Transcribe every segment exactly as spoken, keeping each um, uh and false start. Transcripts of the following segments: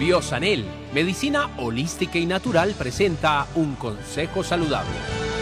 Biosanel, medicina holística y natural, presenta un consejo saludable.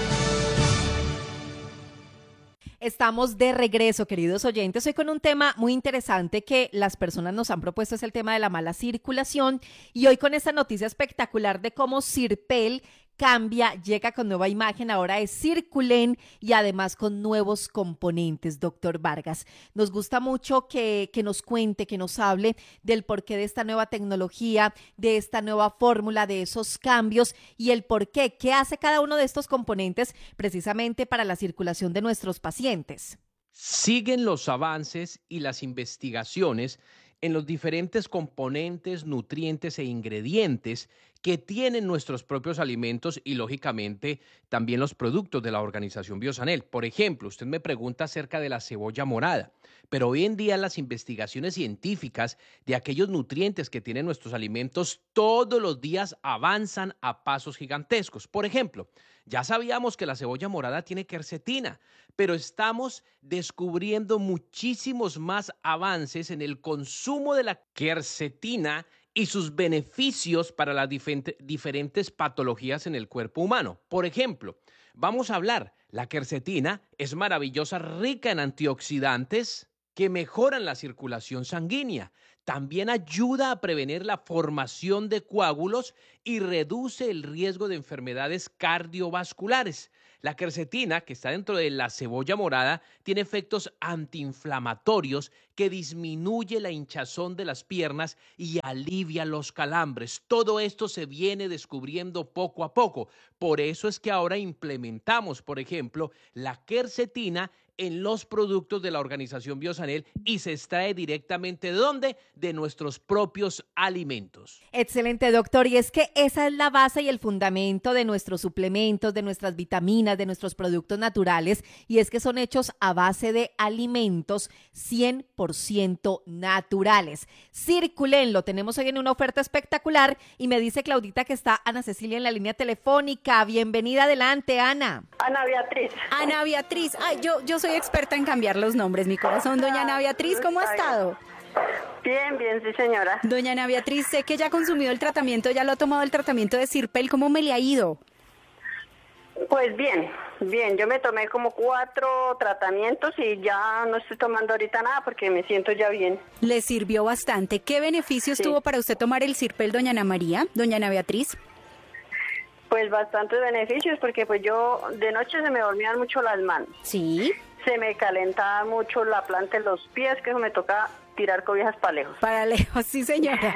Estamos de regreso, queridos oyentes, hoy con un tema muy interesante que las personas nos han propuesto, es el tema de la mala circulación, y hoy con esta noticia espectacular de cómo Cirpel cambia, llega con nueva imagen, ahora es Circulen y además con nuevos componentes. Doctor Vargas, nos gusta mucho que, que nos cuente, que nos hable del porqué de esta nueva tecnología, de esta nueva fórmula, de esos cambios y el porqué, qué hace cada uno de estos componentes precisamente para la circulación de nuestros pacientes. Siguen los avances y las investigaciones en los diferentes componentes, nutrientes e ingredientes que tienen nuestros propios alimentos y, lógicamente, también los productos de la organización Biosanel. Por ejemplo, usted me pregunta acerca de la cebolla morada, pero hoy en día las investigaciones científicas de aquellos nutrientes que tienen nuestros alimentos todos los días avanzan a pasos gigantescos. Por ejemplo, ya sabíamos que la cebolla morada tiene quercetina, pero estamos descubriendo muchísimos más avances en el consumo de la quercetina y sus beneficios para las dif- diferentes patologías en el cuerpo humano. Por ejemplo, vamos a hablar, la quercetina es maravillosa, rica en antioxidantes que mejoran la circulación sanguínea. También ayuda a prevenir la formación de coágulos y reduce el riesgo de enfermedades cardiovasculares. La quercetina, que está dentro de la cebolla morada, tiene efectos antiinflamatorios que disminuye la hinchazón de las piernas y alivia los calambres. Todo esto se viene descubriendo poco a poco. Por eso es que ahora implementamos, por ejemplo, la quercetina en los productos de la organización Biosanel y se extrae directamente ¿de dónde? De nuestros propios alimentos. Excelente, doctor. Y es que esa es la base y el fundamento de nuestros suplementos, de nuestras vitaminas, de nuestros productos naturales, y es que son hechos a base de alimentos cien por ciento naturales. Circulen, lo tenemos hoy en una oferta espectacular y me dice Claudita que está Ana Cecilia en la línea telefónica. Bienvenida, adelante, Ana. Ana Beatriz. Ana Beatriz, ay, yo, yo soy experta en cambiar los nombres, mi corazón. Doña Ana Beatriz, ¿cómo ha estado? Bien, bien, sí, señora. Doña Ana Beatriz, sé que ya ha consumido el tratamiento, ya lo ha tomado el tratamiento de Cirpel, ¿cómo me le ha ido? Pues bien, bien, yo me tomé como cuatro tratamientos y ya no estoy tomando ahorita nada porque me siento ya bien. Le sirvió bastante. ¿Qué beneficios Sí. tuvo para usted tomar el Cirpel, doña Ana María, doña Ana Beatriz? Pues bastantes beneficios porque pues yo de noche se me dormían mucho las manos. Sí. Se me calentaba mucho la planta de los pies, que eso me toca tirar cobijas para lejos. Para lejos, sí, señora.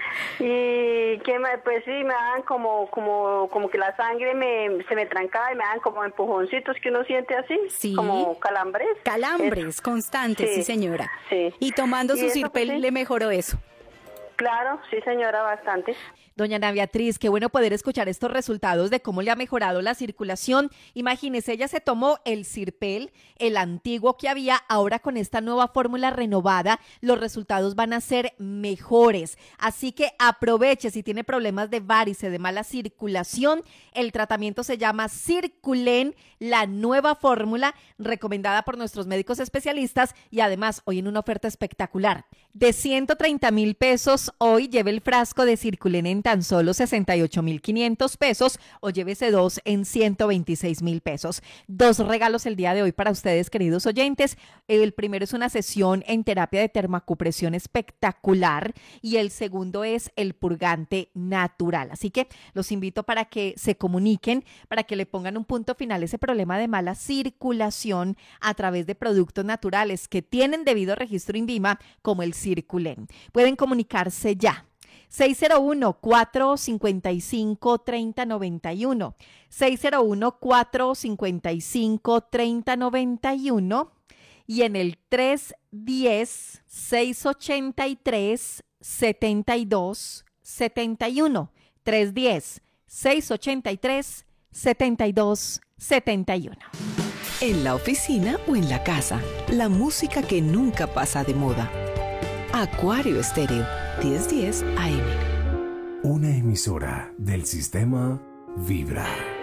Y que me, pues sí, me daban como como como que la sangre me se me trancaba y me daban como empujoncitos que uno siente así, Sí. como calambres. Calambres Eso. constantes, sí, Sí, señora. sí. Y tomando Y su eso, Cirpel pues, sí. le mejoró eso. Claro, sí, señora, bastante. Doña Ana Beatriz, qué bueno poder escuchar estos resultados de cómo le ha mejorado la circulación. Imagínese, ella se tomó el Cirpel, el antiguo que había, ahora con esta nueva fórmula renovada, los resultados van a ser mejores. Así que aproveche si tiene problemas de varices, de mala circulación. El tratamiento se llama Circulen, la nueva fórmula recomendada por nuestros médicos especialistas y además hoy en una oferta espectacular. De ciento treinta mil pesos, hoy lleve el frasco de Circulen en tan solo sesenta y ocho mil quinientos pesos o llévese dos en ciento veintiséis mil pesos. Dos regalos el día de hoy para ustedes, queridos oyentes. El primero es una sesión en terapia de termoacupresión espectacular y el segundo es el purgante natural. Así que los invito para que se comuniquen, para que le pongan un punto final a ese problema de mala circulación a través de productos naturales que tienen debido registro INVIMA como el Circulen. Pueden comunicarse ya. seis cero uno, cuatro cinco cinco, tres cero nueve uno, seis cero uno, cuatro cinco cinco, tres cero nueve uno y en el tres uno cero, seis ocho tres, siete dos siete uno, tres uno cero, seis ocho tres, siete dos siete uno. En la oficina o en la casa, la música que nunca pasa de moda. Acuario Estéreo, diez diez A M. Una emisora del sistema Vibra.